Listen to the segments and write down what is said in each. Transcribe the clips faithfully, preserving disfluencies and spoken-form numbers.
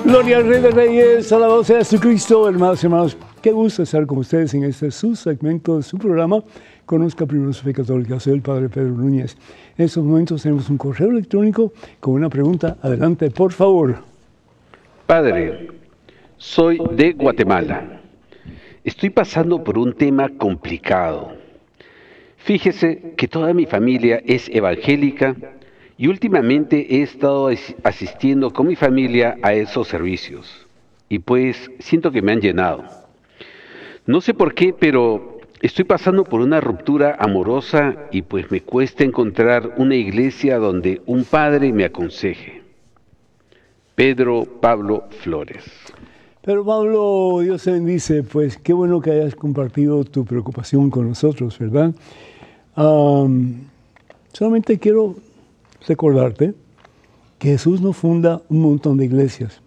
Gloria al Rey de Reyes, alabado sea Jesucristo. Hermanos y hermanos, qué gusto estar con ustedes en este su segmento de su programa, Conozca Primero su Fe Católica. Soy el Padre Pedro Núñez. En estos momentos tenemos un correo electrónico con una pregunta. Adelante, por favor. Padre, soy de Guatemala. Estoy pasando por un tema complicado. Fíjese que toda mi familia es evangélica y últimamente he estado asistiendo con mi familia a esos servicios. Y pues siento que me han llenado. No sé por qué, pero estoy pasando por una ruptura amorosa y pues me cuesta encontrar una iglesia donde un padre me aconseje. Pedro Pablo Flores. Pero Pablo, Dios te bendice, pues qué bueno que hayas compartido tu preocupación con nosotros, ¿verdad? Um, solamente quiero recordarte que Jesús no funda un montón de iglesias.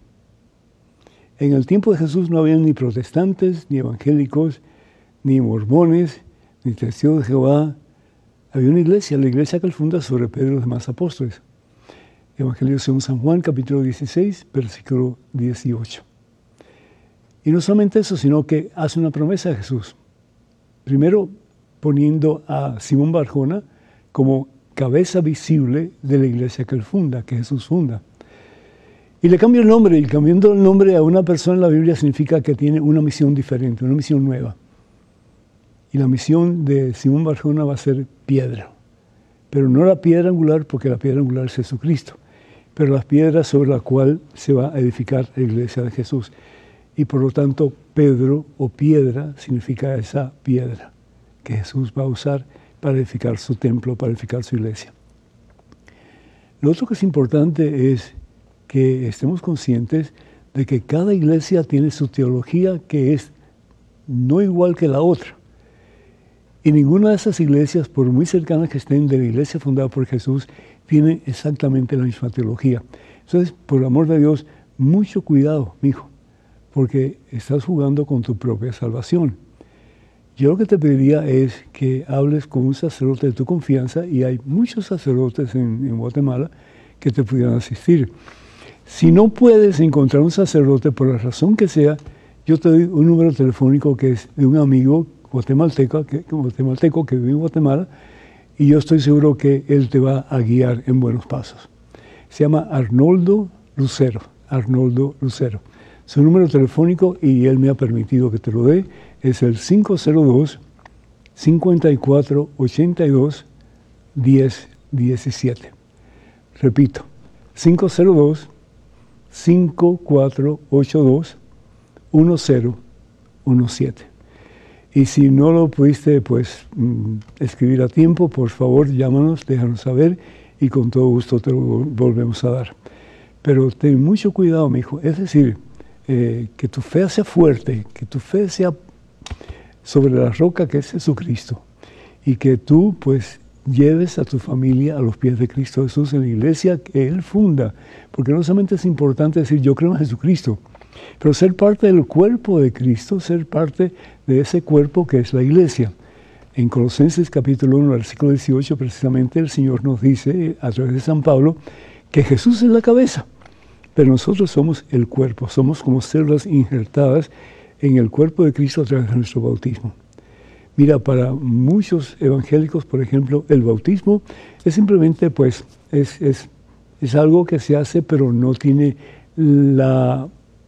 En el tiempo de Jesús no había ni protestantes, ni evangélicos, ni mormones, ni testigos de Jehová. Había una iglesia, la iglesia que él funda sobre Pedro y los demás apóstoles. Evangelio según San Juan, capítulo dieciséis, versículo dieciocho. Y no solamente eso, sino que hace una promesa a Jesús. Primero, poniendo a Simón Barjona como cabeza visible de la iglesia que él funda, que Jesús funda. Y le cambia el nombre, y cambiando el nombre a una persona en la Biblia significa que tiene una misión diferente, una misión nueva. Y la misión de Simón Barjona va a ser piedra. Pero no la piedra angular, porque la piedra angular es Jesucristo, pero las piedras sobre la cual se va a edificar la iglesia de Jesús. Y por lo tanto, Pedro o piedra significa esa piedra que Jesús va a usar para edificar su templo, para edificar su iglesia. Lo otro que es importante es que estemos conscientes de que cada iglesia tiene su teología que es no igual que la otra. Y ninguna de esas iglesias, por muy cercanas que estén de la iglesia fundada por Jesús, tiene exactamente la misma teología. Entonces, por el amor de Dios, mucho cuidado, mijo, porque estás jugando con tu propia salvación. Yo lo que te pediría es que hables con un sacerdote de tu confianza, y hay muchos sacerdotes en, en Guatemala que te pudieran asistir. Si no puedes encontrar un sacerdote por la razón que sea, yo te doy un número telefónico que es de un amigo guatemalteco que, guatemalteco que vive en Guatemala, y yo estoy seguro que él te va a guiar en buenos pasos. Se llama Arnoldo Lucero, Arnoldo Lucero. Su número telefónico, y él me ha permitido que te lo dé, es el cinco cero dos, cinco cuatro, ocho dos, diez diecisiete. Repito, cinco cero dos, cinco cuatro ocho dos, uno cero uno siete. Y si no lo pudiste pues, mm, escribir a tiempo, por favor, llámanos, déjanos saber, y con todo gusto te lo volvemos a dar. Pero ten mucho cuidado, mi hijo. Es decir, eh, que tu fe sea fuerte, que tu fe sea sobre la roca que es Jesucristo, y que tú pues lleves a tu familia a los pies de Cristo Jesús en la iglesia que Él funda, porque no solamente es importante decir yo creo en Jesucristo, pero ser parte del cuerpo de Cristo, ser parte de ese cuerpo que es la iglesia. En Colosenses capítulo uno, versículo dieciocho, precisamente el Señor nos dice a través de San Pablo que Jesús es la cabeza, pero nosotros somos el cuerpo, somos como células injertadas en el cuerpo de Cristo a través de nuestro bautismo. Mira, para muchos evangélicos, por ejemplo, el bautismo es simplemente, pues, es, es, es algo que se hace, pero no tiene la,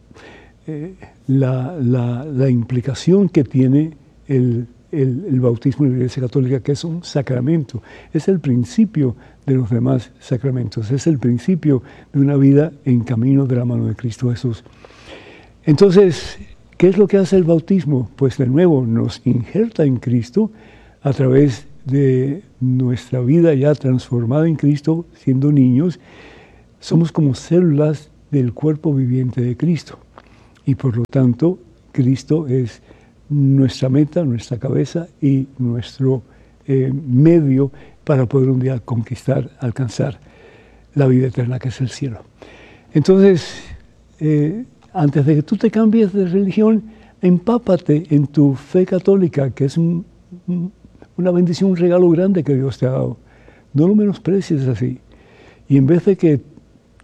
eh, la, la, la implicación que tiene el, el, el bautismo en la Iglesia Católica, que es un sacramento. Es el principio de los demás sacramentos, es el principio de una vida en camino de la mano de Cristo Jesús. Entonces, ¿qué es lo que hace el bautismo? Pues de nuevo nos injerta en Cristo a través de nuestra vida ya transformada en Cristo, siendo niños. Somos como células del cuerpo viviente de Cristo. Y por lo tanto, Cristo es nuestra meta, nuestra cabeza y nuestro eh, medio para poder un día conquistar, alcanzar la vida eterna que es el cielo. Entonces, eh, antes de que tú te cambies de religión, empápate en tu fe católica, que es un, un, una bendición, un regalo grande que Dios te ha dado. No lo menosprecies así. Y en vez de que tú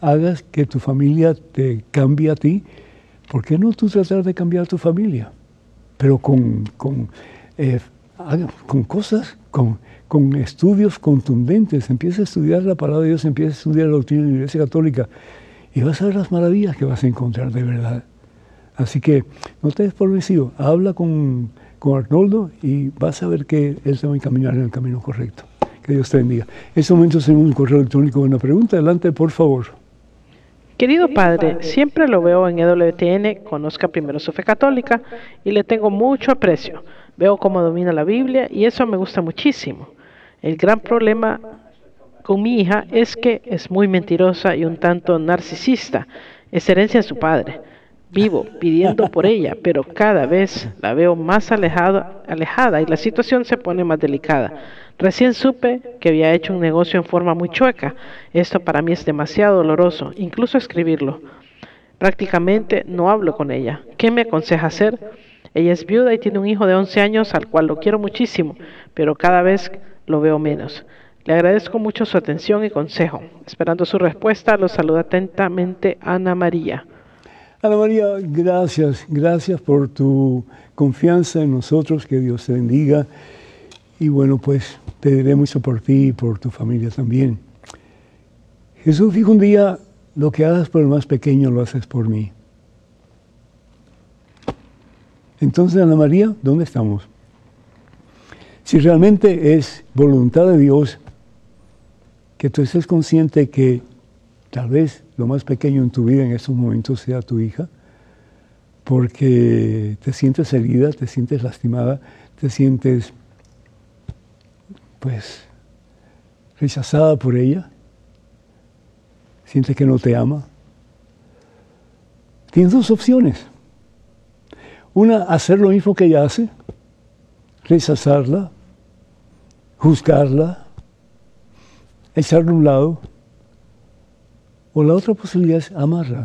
hagas que tu familia te cambie a ti, ¿por qué no tú tratar de cambiar a tu familia? Pero con, con, eh, con cosas, con, con estudios contundentes. Empieza a estudiar la palabra de Dios, empieza a estudiar la doctrina de la Iglesia Católica y vas a ver las maravillas que vas a encontrar de verdad. Así que no te des por vencido, habla con, con Arnoldo y vas a ver que él te va a encaminar en el camino correcto. Que Dios te bendiga. En este momento tenemos un correo electrónico con una pregunta. Adelante, por favor. Querido padre, siempre lo veo en E W T N, Conozca Primero Su Fe Católica, y le tengo mucho aprecio. Veo cómo domina la Biblia y eso me gusta muchísimo. El gran problema con mi hija es que es muy mentirosa y un tanto narcisista. Es herencia de su padre. Vivo pidiendo por ella, pero cada vez la veo más alejada, alejada y la situación se pone más delicada. Recién supe que había hecho un negocio en forma muy chueca. Esto para mí es demasiado doloroso, incluso escribirlo. Prácticamente no hablo con ella. ¿Qué me aconseja hacer? Ella es viuda y tiene un hijo de once años al cual lo quiero muchísimo, pero cada vez lo veo menos. Le agradezco mucho su atención y consejo. Esperando su respuesta, los saluda atentamente Ana María. Ana María, gracias, gracias por tu confianza en nosotros, que Dios te bendiga. Y bueno, pues pediré mucho por ti y por tu familia también. Jesús dijo un día, lo que hagas por el más pequeño lo haces por mí. Entonces, Ana María, ¿dónde estamos? Si realmente es voluntad de Dios que tú estés consciente que tal vez lo más pequeño en tu vida en estos momentos sea tu hija, porque te sientes herida, te sientes lastimada, te sientes pues rechazada por ella, sientes que no te ama. Tienes dos opciones. Una, hacer lo mismo que ella hace, rechazarla, juzgarla, echarla a un lado. O la otra posibilidad es amarla.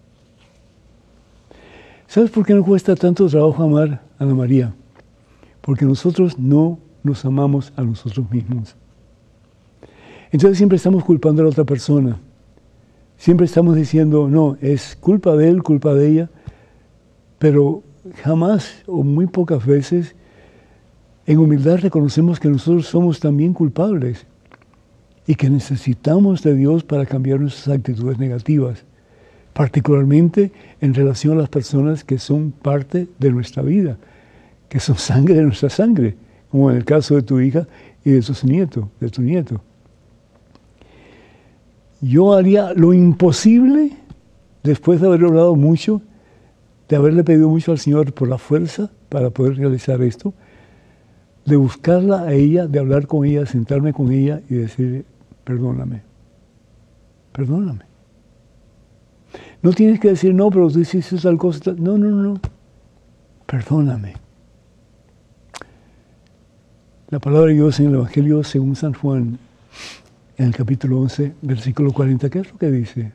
¿Sabes por qué nos cuesta tanto trabajo amar a Ana María? Porque nosotros no nos amamos a nosotros mismos. Entonces siempre estamos culpando a la otra persona. Siempre estamos diciendo, no, es culpa de él, culpa de ella. Pero jamás o muy pocas veces en humildad reconocemos que nosotros somos también culpables y que necesitamos de Dios para cambiar nuestras actitudes negativas, particularmente en relación a las personas que son parte de nuestra vida, que son sangre de nuestra sangre, como en el caso de tu hija y de tu nieto, de tu nieto. Yo haría lo imposible, después de haber orado mucho, de haberle pedido mucho al Señor por la fuerza para poder realizar esto, de buscarla a ella, de hablar con ella, sentarme con ella y decir, perdóname, perdóname. No tienes que decir, no, pero tú hiciste tal cosa. No, no, no, perdóname. La palabra de Dios en el Evangelio según San Juan, en el capítulo once, versículo cuarenta, ¿qué es lo que dice?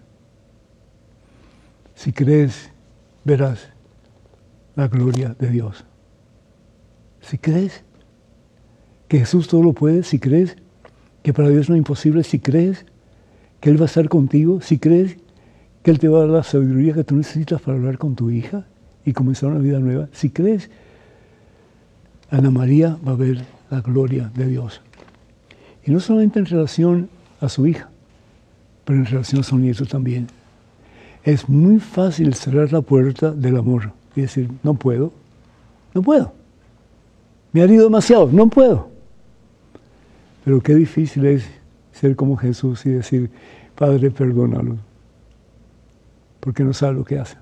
Si crees, verás la gloria de Dios. Si crees que Jesús todo lo puede, si crees que para Dios no es imposible, si crees que Él va a estar contigo, si crees que Él te va a dar la sabiduría que tú necesitas para hablar con tu hija y comenzar una vida nueva, si crees, Ana María va a ver la gloria de Dios. Y no solamente en relación a su hija, pero en relación a su nieto también. Es muy fácil cerrar la puerta del amor y decir, no puedo, no puedo. Me ha herido demasiado, no puedo. Pero qué difícil es ser como Jesús y decir, Padre, perdónalo, porque no sabe lo que hace.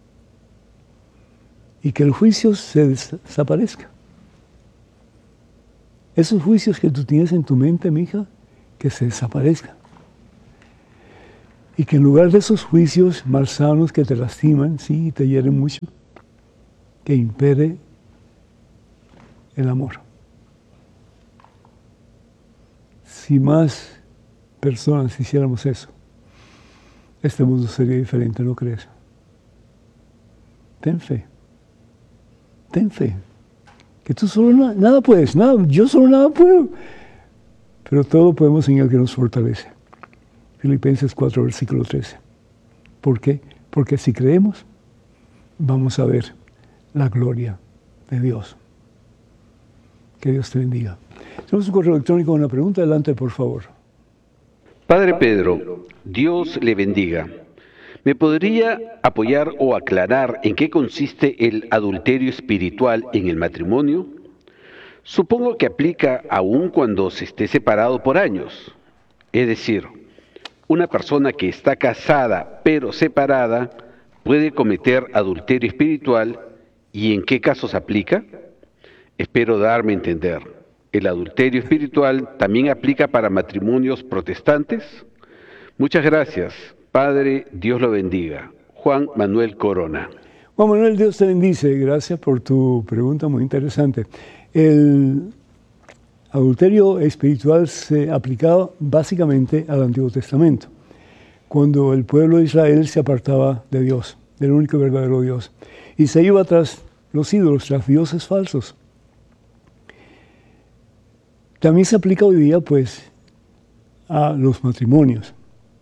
Y que el juicio se desaparezca. Esos juicios que tú tienes en tu mente, mi hija, que se desaparezcan. Y que en lugar de esos juicios malsanos que te lastiman, sí, y te hieren mucho, que impere el amor. Si más personas hiciéramos eso, este mundo sería diferente, ¿no crees? Ten fe. Ten fe. Que tú solo nada, nada puedes, nada, yo solo nada puedo. Pero todo podemos en el que nos fortalece. Filipenses cuatro, versículo trece. ¿Por qué? Porque si creemos, vamos a ver la gloria de Dios. Que Dios te bendiga. Tenemos un correo electrónico con una pregunta. Adelante, por favor. Padre Pedro, Dios le bendiga. ¿Me podría apoyar o aclarar en qué consiste el adulterio espiritual en el matrimonio? Supongo que aplica aún cuando se esté separado por años. Es decir, una persona que está casada pero separada puede cometer adulterio espiritual, ¿y en qué casos aplica? Espero darme a entender. ¿El adulterio espiritual también aplica para matrimonios protestantes? Muchas gracias. Padre, Dios lo bendiga. Juan Manuel Corona. Juan Manuel, Dios te bendice. Gracias por tu pregunta muy interesante. El adulterio espiritual se aplicaba básicamente al Antiguo Testamento, cuando el pueblo de Israel se apartaba de Dios, del único y verdadero Dios, y se iba tras los ídolos, tras dioses falsos. También se aplica hoy día, pues, a los matrimonios.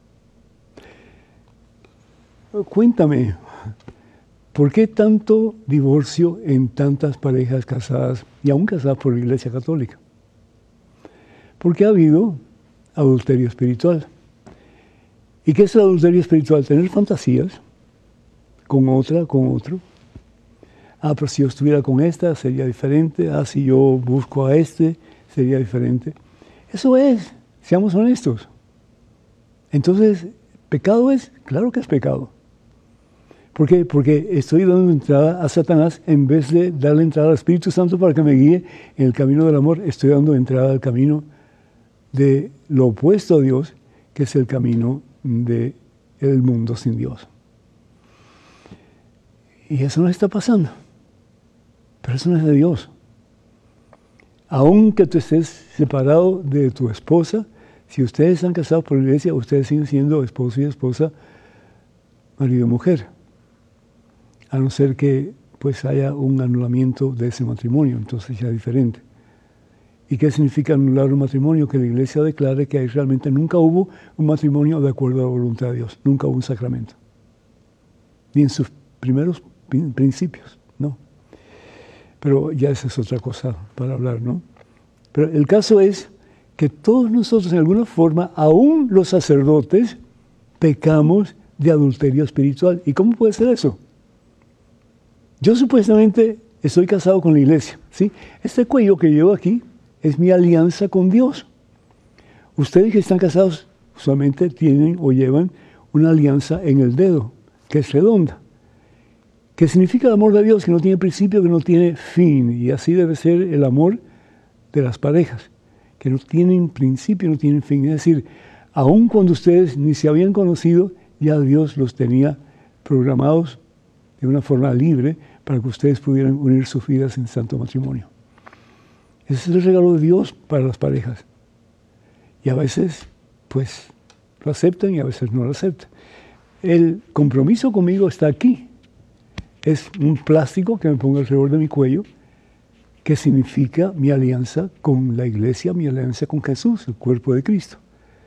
Cuéntame, ¿por qué tanto divorcio en tantas parejas casadas y aún casadas por la Iglesia Católica? Porque ha habido adulterio espiritual. ¿Y qué es el adulterio espiritual? Tener fantasías con otra, con otro. Ah, pero si yo estuviera con esta sería diferente. Ah, si yo busco a este sería diferente. Eso es, seamos honestos. Entonces, ¿pecado es? Claro que es pecado. ¿Por qué? Porque estoy dando entrada a Satanás en vez de darle entrada al Espíritu Santo para que me guíe en el camino del amor. Estoy dando entrada al camino de lo opuesto a Dios, que es el camino del mundo sin Dios. Y eso no está pasando. Pero eso no es de Dios. Aunque tú estés separado de tu esposa, si ustedes están casados por la iglesia, ustedes siguen siendo esposo y esposa, marido y mujer. A no ser que pues haya un anulamiento de ese matrimonio, entonces ya es diferente. ¿Y qué significa anular un matrimonio? Que la iglesia declare que ahí realmente nunca hubo un matrimonio de acuerdo a la voluntad de Dios, nunca hubo un sacramento. Ni en sus primeros principios, no. Pero ya esa es otra cosa para hablar, ¿no? Pero el caso es que todos nosotros, en alguna forma, aún los sacerdotes, pecamos de adulterio espiritual. ¿Y cómo puede ser eso? Yo supuestamente estoy casado con la iglesia, ¿sí? Este cuello que llevo aquí es mi alianza con Dios. Ustedes que están casados usualmente tienen o llevan una alianza en el dedo, que es redonda. ¿Qué significa el amor de Dios? Que no tiene principio, que no tiene fin. Y así debe ser el amor de las parejas, que no tienen principio, no tienen fin. Es decir, aun cuando ustedes ni se habían conocido, ya Dios los tenía programados de una forma libre para que ustedes pudieran unir sus vidas en santo matrimonio. Ese es el regalo de Dios para las parejas. Y a veces, pues, lo aceptan y a veces no lo aceptan. El compromiso conmigo está aquí. Es un plástico que me pongo alrededor de mi cuello, que significa mi alianza con la iglesia, mi alianza con Jesús, el cuerpo de Cristo.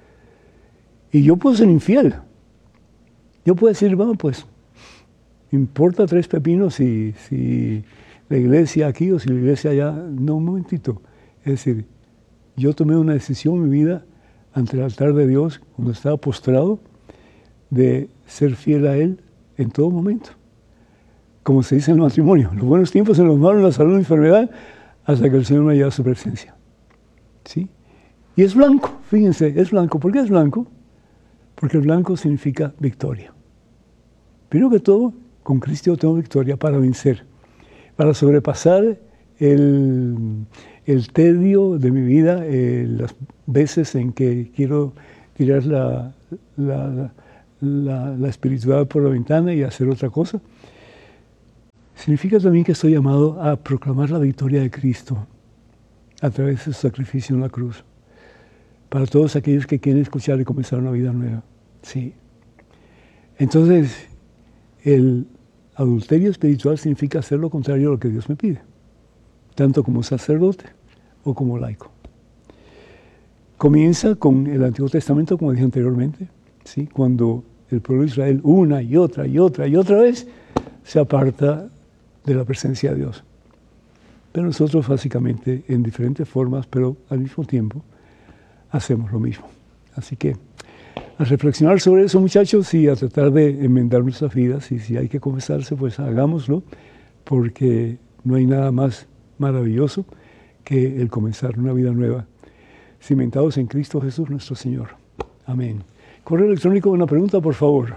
Y yo puedo ser infiel. Yo puedo decir, bueno, pues, importa tres pepinos si, si la iglesia aquí o si la iglesia allá. No, un momentito. Es decir, yo tomé una decisión en mi vida ante el altar de Dios, cuando estaba postrado, de ser fiel a Él en todo momento. Como se dice en el matrimonio, los buenos tiempos en los malos, la salud y la enfermedad, hasta que el Señor me lleve a su presencia. ¿Sí? Y es blanco, fíjense, es blanco. ¿Por qué es blanco? Porque el blanco significa victoria. Primero que todo, con Cristo tengo victoria para vencer, para sobrepasar el, el tedio de mi vida, eh, las veces en que quiero tirar la, la, la, la espiritualidad por la ventana y hacer otra cosa. Significa también que estoy llamado a proclamar la victoria de Cristo a través de su sacrificio en la cruz, para todos aquellos que quieren escuchar y comenzar una vida nueva. Sí. Entonces, el adulterio espiritual significa hacer lo contrario a lo que Dios me pide, tanto como sacerdote o como laico. Comienza con el Antiguo Testamento, como dije anteriormente, ¿sí? Cuando el pueblo de Israel una y otra y otra y otra vez se aparta de la presencia de Dios. Pero nosotros básicamente en diferentes formas, pero al mismo tiempo, hacemos lo mismo. Así que a reflexionar sobre eso, muchachos, y a tratar de enmendar nuestras vidas, y si hay que confesarse, pues hagámoslo, porque no hay nada más maravilloso que el comenzar una vida nueva, cimentados en Cristo Jesús nuestro Señor. Amén. Correo electrónico, una pregunta, por favor.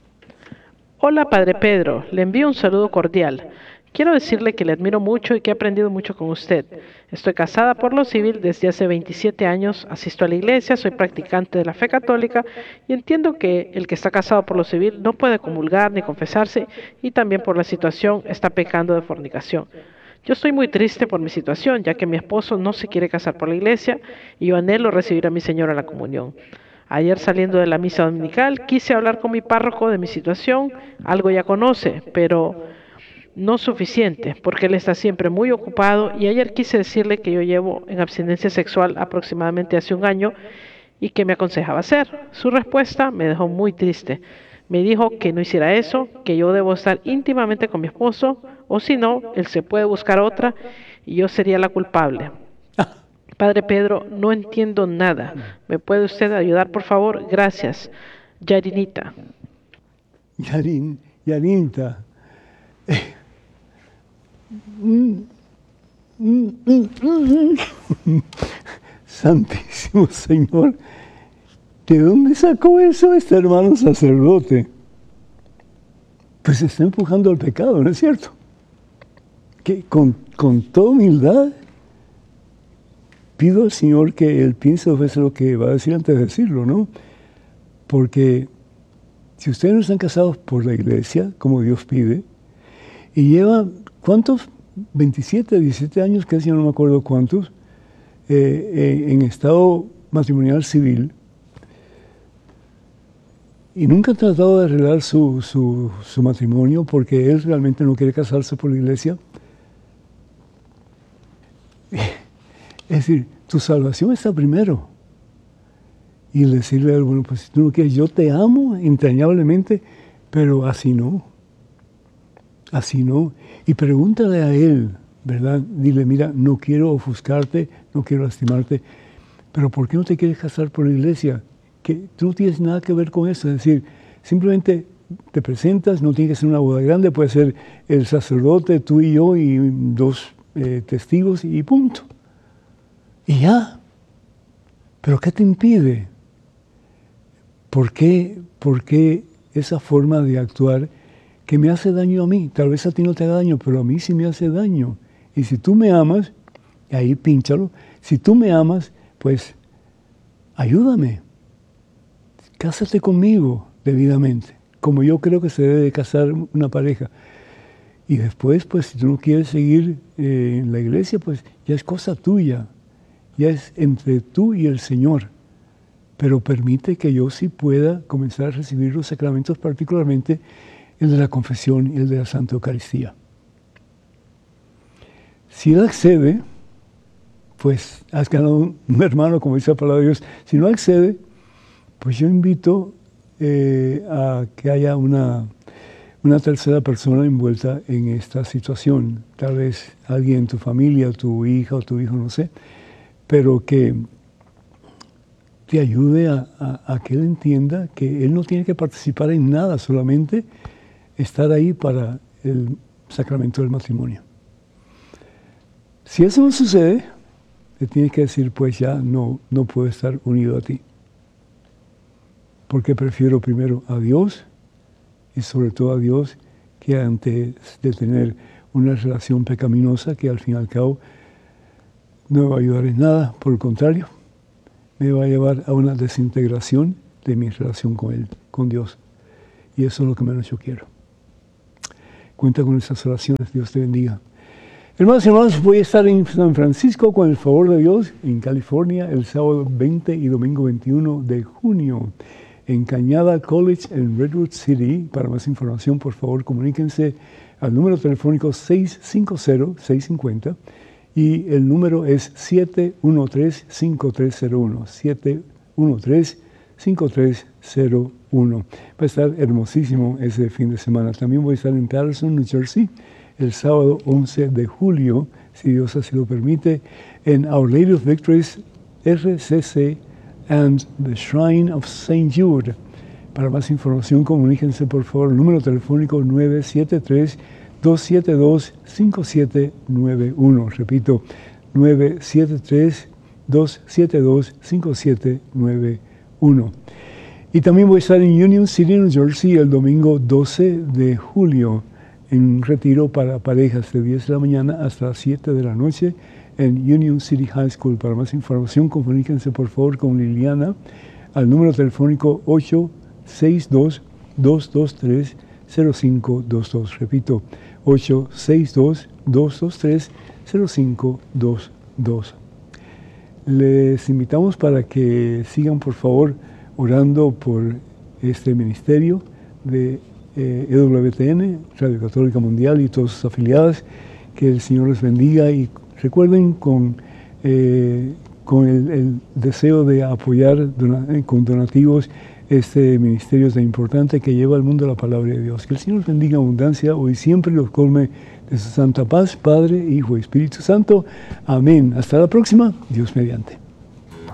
Hola, Padre Pedro, le envío un saludo cordial. Quiero decirle que le admiro mucho y que he aprendido mucho con usted. Estoy casada por lo civil desde hace veintisiete años, asisto a la iglesia, soy practicante de la fe católica y entiendo que el que está casado por lo civil no puede comulgar ni confesarse y también por la situación está pecando de fornicación. Yo estoy muy triste por mi situación, ya que mi esposo no se quiere casar por la iglesia y yo anhelo recibir a mi Señor a la comunión. Ayer saliendo de la misa dominical quise hablar con mi párroco de mi situación, algo ya conoce, pero no suficiente, porque él está siempre muy ocupado y ayer quise decirle que yo llevo en abstinencia sexual aproximadamente hace un año y que me aconsejaba hacer. Su respuesta me dejó muy triste. Me dijo que no hiciera eso, que yo debo estar íntimamente con mi esposo, o si no, él se puede buscar otra y yo sería la culpable. Padre Pedro, no entiendo nada. ¿Me puede usted ayudar, por favor? Gracias. Yarinita. Yarin, Yarinta. Eh. Mm, mm, mm, mm. Santísimo Señor, ¿de dónde sacó eso este hermano sacerdote? Pues se está empujando al pecado, ¿no es cierto? Que con, con toda humildad pido al Señor que Él piense dos veces lo que va a decir antes de decirlo, ¿no? Porque si ustedes no están casados por la iglesia, como Dios pide, y llevan, ¿cuántos? veintisiete, diecisiete años, casi no me acuerdo cuántos, eh, eh, en estado matrimonial civil, y nunca han tratado de arreglar su, su, su matrimonio porque él realmente no quiere casarse por la iglesia. Es decir, tu salvación está primero. Y decirle a él, bueno, pues si tú no quieres, yo te amo entrañablemente, pero así no. Así no. Y pregúntale a él, ¿verdad? Dile, mira, no quiero ofuscarte, no quiero lastimarte, pero ¿por qué no te quieres casar por la iglesia? Que tú no tienes nada que ver con eso. Es decir, simplemente te presentas, no tiene que ser una boda grande, puede ser el sacerdote, tú y yo y dos eh, testigos y punto. Y ya. ¿Pero qué te impide? ¿Por qué, por qué esa forma de actuar que me hace daño a mí? Tal vez a ti no te haga daño, pero a mí sí me hace daño. Y si tú me amas, ahí pínchalo, si tú me amas, pues ayúdame. Cásate conmigo debidamente, como yo creo que se debe casar una pareja. Y después, pues si tú no quieres seguir eh, en la iglesia, pues ya es cosa tuya, ya es entre tú y el Señor. Pero permite que yo sí pueda comenzar a recibir los sacramentos, particularmente el de la confesión y el de la Santa Eucaristía. Si él accede, pues has ganado un, un hermano, como dice la palabra de Dios. Si no accede, pues yo invito eh, a que haya una, una tercera persona envuelta en esta situación. Tal vez alguien en tu familia, tu hija o tu hijo, no sé, pero que te ayude a, a, a que él entienda que él no tiene que participar en nada, solamente estar ahí para el sacramento del matrimonio. Si eso no sucede, le tienes que decir, pues ya no, no puedo estar unido a ti. Porque prefiero primero a Dios y sobre todo a Dios que antes de tener una relación pecaminosa que al fin y al cabo no me va a ayudar en nada, por el contrario, me va a llevar a una desintegración de mi relación con Él, con Dios. Y eso es lo que menos yo quiero. Cuenta con esas oraciones, Dios te bendiga. Hermanos y hermanos, voy a estar en San Francisco con el favor de Dios, en California, el sábado veinte y domingo veintiuno de junio, en Cañada College, en Redwood City. Para más información, por favor, comuníquense al número telefónico seis cinco cero, seis cinco cero y el número es siete uno tres, cinco tres cero uno, siete uno tres, cinco tres cero uno. uno. Va a estar hermosísimo ese fin de semana. También voy a estar en Patterson, New Jersey, el sábado once de julio, si Dios así lo permite, en Our Lady of Victories, R C C and the Shrine of Saint Jude. Para más información, comuníquense por favor al número telefónico nueve siete tres, dos siete dos, cinco siete nueve uno. Repito, nueve siete tres, dos siete dos, cinco siete nueve uno. Y también voy a estar en Union City, New Jersey, el domingo doce de julio, en un retiro para parejas de diez de la mañana hasta las siete de la noche en Union City High School. Para más información, comuníquense por favor con Liliana al número telefónico ocho seis dos, dos dos tres, cero cinco dos dos. Repito, ocho seis dos, dos dos tres, cero cinco dos dos. Les invitamos para que sigan por favor orando por este ministerio de eh, E W T N, Radio Católica Mundial y todas sus afiliadas. Que el Señor les bendiga y recuerden con, eh, con el, el deseo de apoyar dona, eh, con donativos este ministerio tan importante que lleva al mundo la palabra de Dios. Que el Señor les bendiga en abundancia hoy siempre los colme de su santa paz, Padre, Hijo y Espíritu Santo. Amén. Hasta la próxima. Dios mediante.